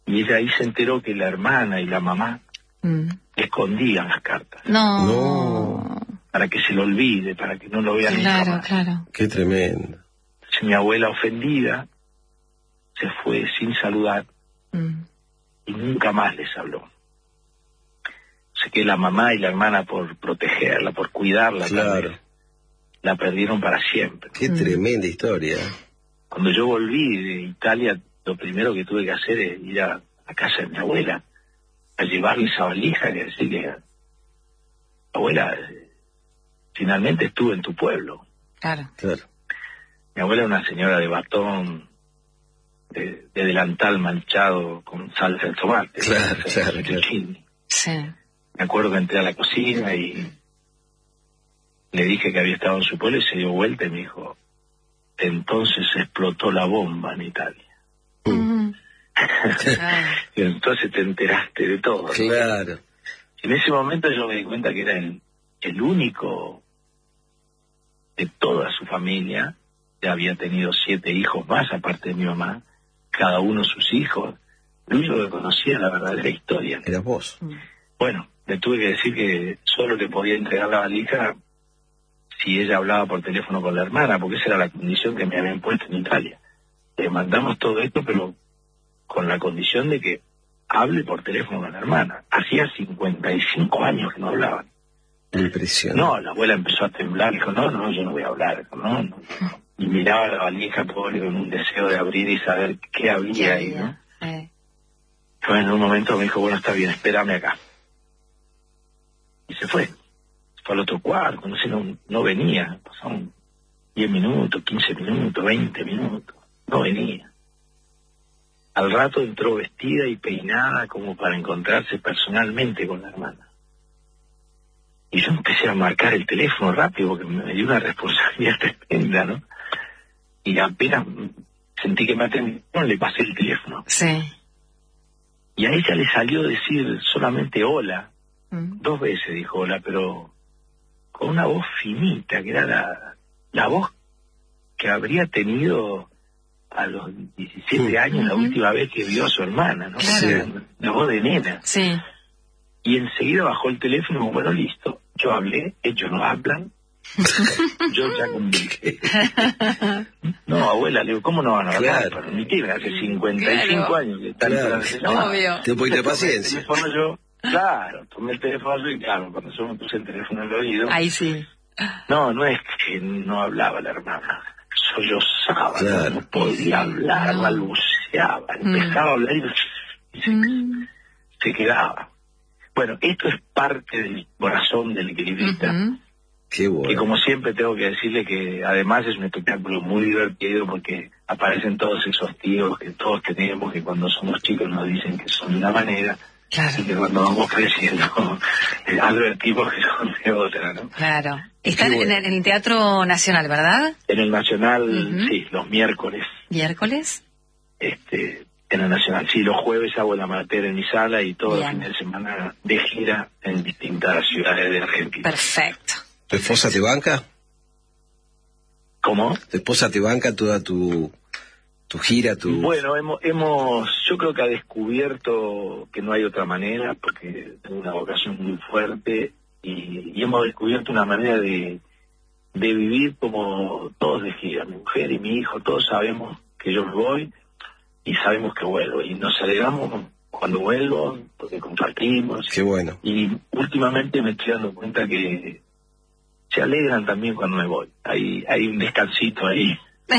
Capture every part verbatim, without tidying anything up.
Y ella ahí se enteró que la hermana y la mamá mm. escondían las cartas. No. no. Para que se lo olvide, para que no lo vean claro, nunca más. Claro. Qué tremendo. Entonces mi abuela, ofendida, se fue sin saludar mm. y nunca más les habló. Sé que la mamá y la hermana, por protegerla, por cuidarla, claro. vez, la perdieron para siempre. Qué mm. tremenda historia. Cuando yo volví de Italia, lo primero que tuve que hacer es ir a la casa de mi abuela, a llevarle esa valija y decirle, abuela, finalmente estuve en tu pueblo. Claro. claro. Mi abuela era una señora de batón, de, de delantal manchado con salsa de tomate. Claro, de, claro, de claro. Sí. Me acuerdo que entré a la cocina y le dije que había estado en su pueblo y se dio vuelta y me dijo, entonces explotó la bomba en Italia. Mm. Y entonces te enteraste de todo. Claro. En ese momento yo me di cuenta que era el, el único de toda su familia. Ya había tenido siete hijos más, aparte de mi mamá, cada uno sus hijos. Lo único que conocía la verdadera historia. Eras vos. Bueno, le tuve que decir que solo le podía entregar la valija si ella hablaba por teléfono con la hermana, porque esa era la condición que me habían puesto en Italia. Le mandamos todo esto, pero con la condición de que hable por teléfono con la hermana. Hacía cincuenta y cinco años que no hablaban. Impresionante. No, la abuela empezó a temblar, dijo, no, no, yo no voy a hablar. Dijo, no, no. Y miraba la valija, pobre, con un deseo de abrir y saber qué había ahí, ¿no? Eh. Entonces en un momento me dijo, bueno, está bien, espérame acá. Y se fue. Fue al otro cuarto, no sé, no, no venía. Pasaron diez minutos, quince minutos, veinte minutos. No venía. Al rato entró vestida y peinada como para encontrarse personalmente con la hermana. Y yo empecé a marcar el teléfono rápido porque me dio una responsabilidad tremenda, ¿no? Y apenas sentí que me atendieron, le pasé el teléfono. Sí. Y a ella le salió decir solamente hola. Mm. Dos veces dijo hola, pero con una voz finita, que era la, la voz que habría tenido a los diecisiete años, la última vez que vio a su hermana, ¿no? Claro. La, la voz de nena. Sí. Y enseguida bajó el teléfono, bueno, listo, yo hablé, ellos no hablan, yo ya comuniqué. No, abuela, le digo, ¿cómo no van a hablar? Claro. Permitirme, hace cincuenta y cinco Claro. años que están Claro. esperando. Obvio. Ten un poquito de paciencia. El teléfono yo, claro, tomé el teléfono y claro, cuando yo me puse el teléfono en el oído. Ahí sí. No, no es que no hablaba la hermana, sollozaba, Claro. no podía hablar, No. balbuceaba, Mm. empezaba a hablar y se, Mm. se quedaba. Bueno, esto es parte del corazón del equilibrista, Uh-huh. Qué bueno. que como siempre tengo que decirle que además es un espectáculo muy divertido porque aparecen todos esos tíos que todos tenemos, que cuando somos chicos nos dicen que son de una manera, Claro. y que cuando vamos creciendo eh, advertimos que son de otra, ¿no? Claro. Están Qué en, bueno. el, en el Teatro Nacional, ¿verdad? En el Nacional, Ujú. sí, los miércoles, ¿Miércoles? este, en el Nacional, sí, los jueves hago la amateur en mi sala y todo Bien. el fin de semana de gira en distintas ciudades de Argentina. Perfecto. ¿Tu esposa te banca? ¿Cómo? ¿Tu esposa te banca toda tu, tu gira, tu...? Bueno, hemos, hemos, yo creo que ha descubierto que no hay otra manera, porque tengo una vocación muy fuerte, y, y hemos descubierto una manera de, de vivir como todos de gira. Mi mujer y mi hijo, todos sabemos que yo me voy y sabemos que vuelvo, y nos alegramos cuando vuelvo, porque compartimos. Qué bueno. Y últimamente me estoy dando cuenta que se alegran también cuando me voy. Hay, hay un descansito ahí.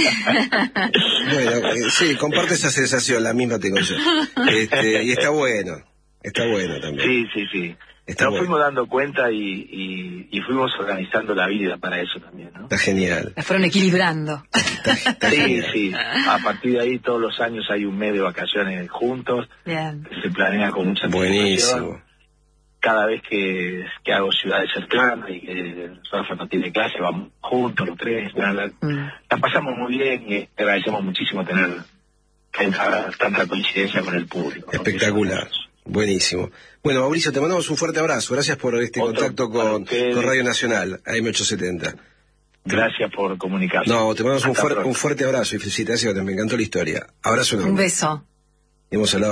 Bueno, eh, sí, comparte esa sensación, la misma tengo yo. Este, y está bueno, está bueno también. Sí, sí, sí. Está Nos bueno. fuimos dando cuenta y, y, y fuimos organizando la vida para eso también, ¿no? Está genial. La fueron equilibrando. Está, está Sí, genial. sí. A partir de ahí todos los años hay un mes de vacaciones juntos, Bien. que se planea con mucha anticipación. Buenísimo. Cada vez que, que hago ciudades cercanas y que Rafa no tiene clase, vamos juntos los tres. La, la, Mm. la pasamos muy bien y agradecemos muchísimo tener tanta, tanta coincidencia con el público, ¿no? Espectacular. Buenísimo. Bueno, Mauricio, te mandamos un fuerte abrazo. Gracias por este Otro contacto para con, ustedes. con Radio Nacional, A M ochocientos setenta. Gracias por comunicarse. No, te mandamos un, Hasta fuer- pronto. un fuerte abrazo y felicitaciones. Me encantó la historia. Abrazo enorme. Un beso. Hemos hablado